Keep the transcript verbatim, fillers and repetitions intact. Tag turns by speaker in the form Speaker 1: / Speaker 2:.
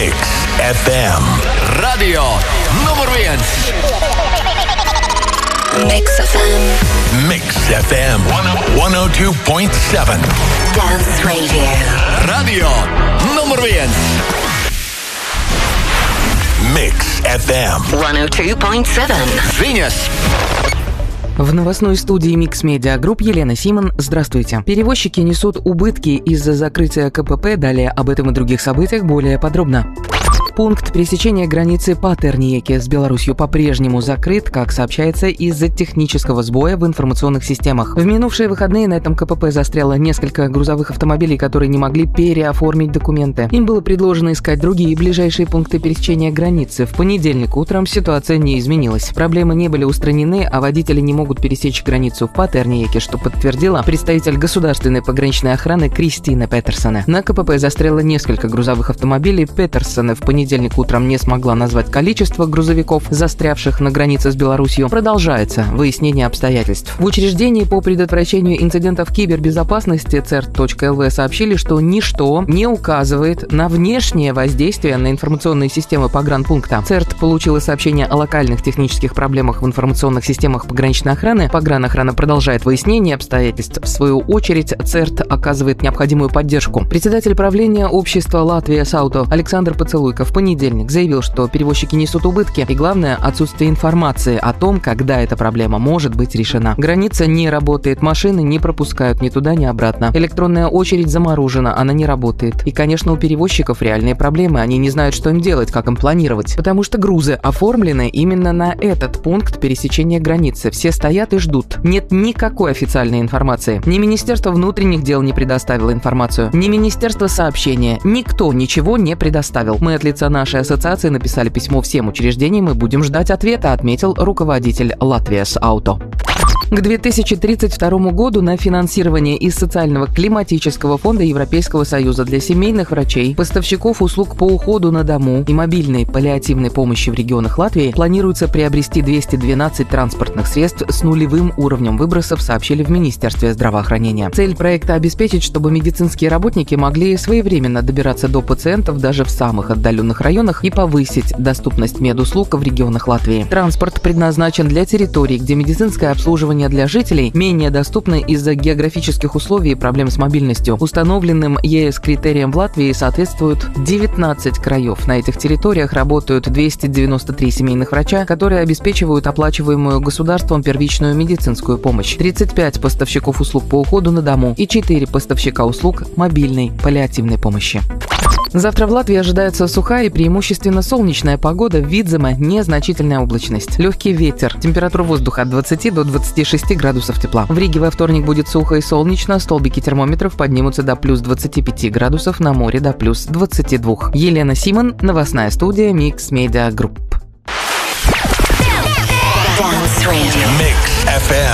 Speaker 1: Mix эф эм.
Speaker 2: Radio nummer viens.
Speaker 3: Mix эф эм.
Speaker 1: Mix эф эм сто два и семь.
Speaker 3: Dance Radio.
Speaker 2: Radio nummer viens.
Speaker 1: Mix эф эм.
Speaker 3: сто два и семь.
Speaker 2: Viņas.
Speaker 4: В новостной студии Mix Media Group Елена Симон. Здравствуйте. Перевозчики несут убытки из-за закрытия ка пэ пэ. Далее об этом и других событиях более подробно. Пункт пересечения границы по Терниеке с Беларусью по-прежнему закрыт, как сообщается, из-за технического сбоя в информационных системах. В минувшие выходные на этом ка пэ пэ застряло несколько грузовых автомобилей, которые не могли переоформить документы. Им было предложено искать другие ближайшие пункты пересечения границы. В понедельник утром ситуация не изменилась. Проблемы не были устранены, а водители не могут пересечь границу по Терниеке, что подтвердила представитель государственной пограничной охраны Кристина Петерсона. На ка пэ пэ застряло несколько грузовых автомобилей. Петерсона в понедельник В понедельник утром не смогла назвать количество грузовиков, застрявших на границе с Беларусью. Продолжается выяснение обстоятельств. В учреждении по предотвращению инцидентов кибербезопасности церт точка эл ви сообщили, что ничто не указывает на внешнее воздействие на информационные системы погранпункта. ЦЕРТ получила сообщение о локальных технических проблемах в информационных системах пограничной охраны. Погранохрана продолжает выяснение обстоятельств. В свою очередь, ЦЕРТ оказывает необходимую поддержку. Председатель правления общества «Латвия Сауто» Александр Поцелуйко в понедельник заявил, что перевозчики несут убытки, и главное – отсутствие информации о том, когда эта проблема может быть решена. Граница не работает, машины не пропускают ни туда, ни обратно. Электронная очередь заморожена, она не работает. И, конечно, у перевозчиков реальные проблемы, они не знают, что им делать, как им планировать. Потому что грузы оформлены именно на этот пункт пересечения границы. Все стоят и ждут. Нет никакой официальной информации. Ни Министерство внутренних дел не предоставило информацию, ни Министерство сообщения. Никто ничего не предоставил. Мы от лица нашей ассоциации написали письмо всем учреждениям и будем ждать ответа, отметил руководитель Латвиас Ауто. К две тысячи тридцать второму году на финансирование из социального климатического фонда Европейского Союза для семейных врачей, поставщиков услуг по уходу на дому и мобильной паллиативной помощи в регионах Латвии планируется приобрести двести двенадцать транспортных средств с нулевым уровнем выбросов, сообщили в Министерстве здравоохранения. Цель проекта – обеспечить, чтобы медицинские работники могли своевременно добираться до пациентов даже в самых отдаленных районах и повысить доступность медуслуг в регионах Латвии. Транспорт предназначен для территорий, где медицинское обслуживание для жителей менее доступны из-за географических условий и проблем с мобильностью. Установленным е эс критериям в Латвии соответствуют девятнадцать краев. На этих территориях работают двести девяносто три семейных врача, которые обеспечивают оплачиваемую государством первичную медицинскую помощь, тридцать пять поставщиков услуг по уходу на дому и четыре поставщика услуг мобильной паллиативной помощи. Завтра в Латвии ожидается сухая и преимущественно солнечная погода. В Видземе незначительная облачность. Легкий ветер. Температура воздуха от двадцати до двадцати шести градусов тепла. В Риге во вторник будет сухо и солнечно. Столбики термометров поднимутся до плюс двадцати пяти градусов, на море до плюс двадцати двух. Елена Симон, новостная студия Mix Media Group.
Speaker 3: Dance Radio.
Speaker 1: Mix эф эм.